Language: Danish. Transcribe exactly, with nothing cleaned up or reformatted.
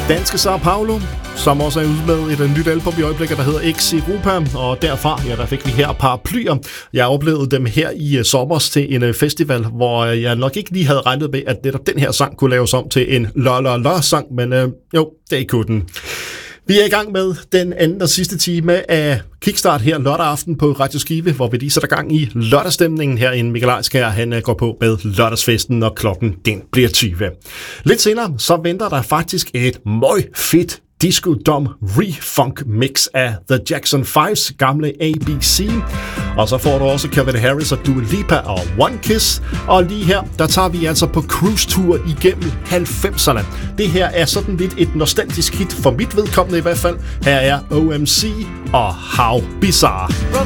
Danske Sao Paulo, som også er ude med et nyt album i øjeblikket, der hedder X Europa, og derfra, ja, der fik vi her paraplyer. Jeg oplevede dem her i uh, sommers til en uh, festival, hvor uh, jeg nok ikke lige havde regnet med, at netop den her sang kunne laves om til en la-la-la-sang, men uh, jo, det kunne den. Vi er i gang med den anden og sidste time af Kickstart her lørdag aften på Radio Skive, hvor vi lige sætter gang i lørdagsstemningen herinde. Mikkel Ejskær, han går på med lørdagsfesten, når klokken den bliver tyve. Lidt senere, så venter der faktisk et møg fedt disco-dom re-funk mix af The Jackson fives gamle A B C. Og så får du også Calvin Harris og Dua Lipa og One Kiss. Og lige her, der tager vi altså på cruise-tour igennem halvfemserne. Det her er sådan lidt et nostalgisk hit, for mit vedkommende i hvert fald. Her er O M C og How Bizarre.